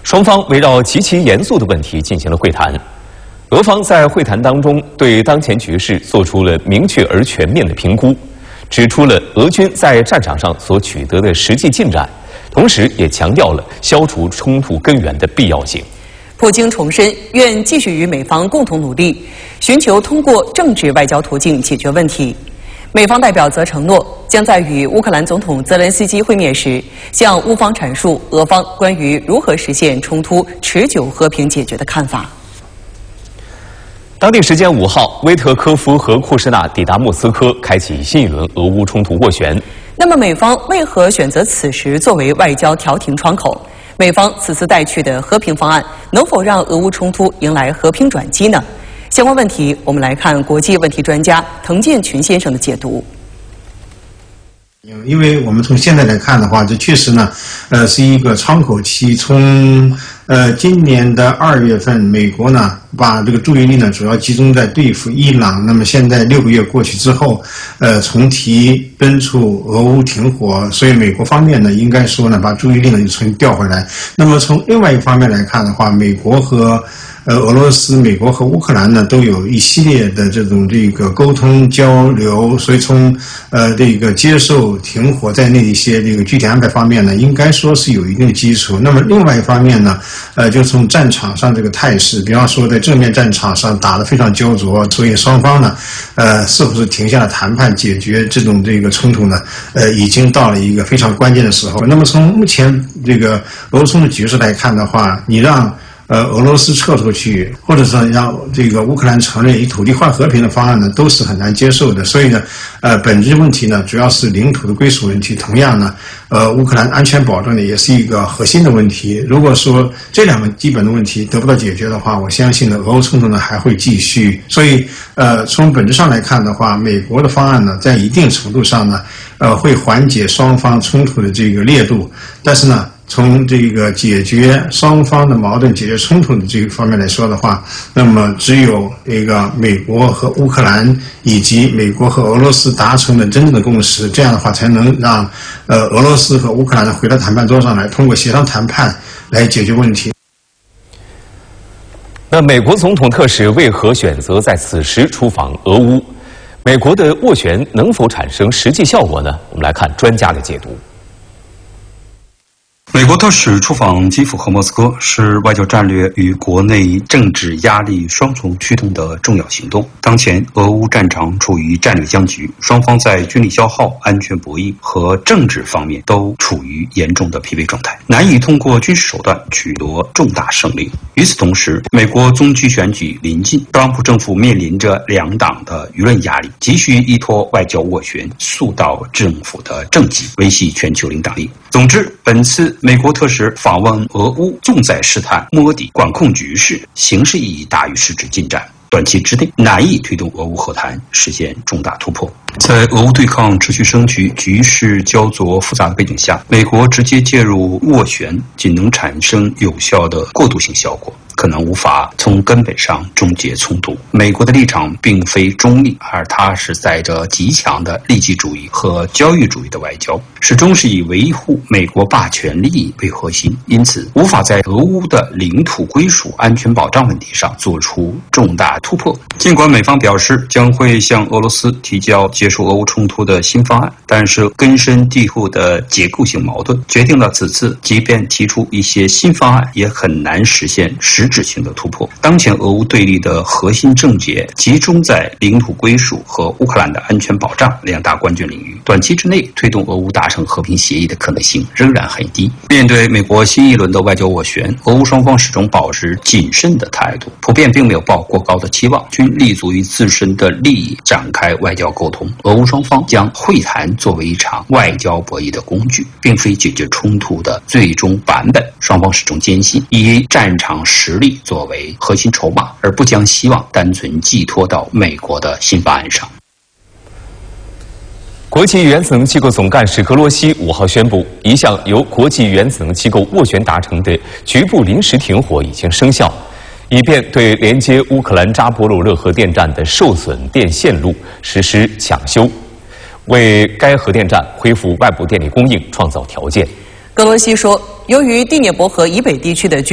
双方围绕极其严肃的问题进行了会谈。俄方在会谈当中对当前局势做出了明确而全面的评估，指出了俄军在战场上所取得的实际进展，同时也强调了消除冲突根源的必要性。 普京重申愿继续与美方共同努力，寻求通过政治外交途径解决问题。美方代表则承诺，将在与乌克兰总统泽连斯基会面时，向乌方阐述俄方关于如何实现冲突持久和平解决的看法。 当地时间5号，威特科夫和库什纳抵达莫斯科，开启新一轮俄乌冲突斡旋。 那么，美方为何选择此时作为外交调停窗口？美方此次带去的和平方案，能否让俄乌冲突迎来和平转机呢？相关问题，我们来看国际问题专家滕建群先生的解读。 因为我们从现在来看的话，这确实呢，是一个窗口期。从今年的2月份，美国呢把这个注意力呢主要集中在对付伊朗。那么现在6个月过去之后，重提敦促俄乌停火，所以美国方面呢应该说呢把注意力呢又重新调回来。那么从另外一方面来看的话，美国和俄罗斯、美国和乌克兰呢都有一系列的这个沟通交流，所以从这个接受停火在内一些这个具体安排方面呢，应该说是有一定的基础。那么另外一方面呢，就从战场上这个态势，比方说在正面战场上打得非常焦灼，所以双方呢，是不是停下了谈判解决这个冲突呢？已经到了一个非常关键的时候。那么从目前这个俄冲的局势来看的话，你让俄罗斯撤出去，或者说让这个乌克兰承认以土地换和平的方案呢，都是很难接受的。所以呢，本质问题呢，主要是领土的归属问题。同样呢，乌克兰安全保障呢，也是一个核心的问题。如果说这2个基本的问题得不到解决的话，我相信呢，俄乌冲突呢还会继续。所以，从本质上来看的话，美国的方案呢，在一定程度上呢，会缓解双方冲突的这个烈度，但是呢，从这个解决双方的矛盾、解决冲突的这个方面来说的话，那么只有这个美国和乌克兰以及美国和俄罗斯达成了真正的共识，这样的话才能让俄罗斯和乌克兰回到谈判桌上来，通过协商谈判来解决问题。 那美国总统特使为何选择在此时出访俄乌？美国的斡旋能否产生实际效果呢？我们来看专家的解读。 美国特使出访基辅和莫斯科是外交战略与国内政治压力双重驱动的重要行动。当前，俄乌战场处于战略僵局，双方在军力消耗、安全博弈和政治方面都处于严重的疲惫状态，难以通过军事手段取得重大胜利。与此同时，美国中期选举临近，特朗普政府面临着2党的舆论压力，急需依托外交斡旋塑造政府的政绩，维系全球领导力。总之，本次美国特使访问俄乌，重在试探摸底管控局势，形式意义大于实质进展。短期之内难以推动俄乌和谈实现重大突破。在俄乌对抗持续升级、局势焦灼复杂的背景下，美国直接介入斡旋仅能产生有效的过渡性效果，可能无法从根本上终结冲突。美国的立场并非中立，而它是载着极强的利己主义和交易主义的外交，始终是以维护美国霸权利益为核心，因此无法在俄乌的领土归属、安全保障问题上做出重大突破。尽管美方表示将会向俄罗斯提交结束俄乌冲突的新方案，但是根深蒂固的结构性矛盾决定了此次即便提出一些新方案，也很难实现实质性的突破。当前俄乌对立的核心症结集中在领土归属和乌克兰的安全保障2大关键领域，短期之内推动俄乌达成和平协议的可能性仍然很低。面对美国新一轮的外交斡旋，俄乌双方始终保持谨慎的态度，普遍并没有抱过高的期望，均立足于自身的利益展开外交沟通。俄乌双方将会谈作为一场外交博弈的工具，并非解决冲突的最终版本。双方始终坚信以战场实力作为核心筹码，而不将希望单纯寄托到美国的新方案上。 国际原子能机构总干事格罗西5号宣布，一项由国际原子能机构斡旋达成的局部临时停火已经生效，以便对连接乌克兰扎波罗热核电站的受损电线路实施抢修，为该核电站恢复外部电力供应创造条件。 格罗西说，由于第聂伯河以北地区的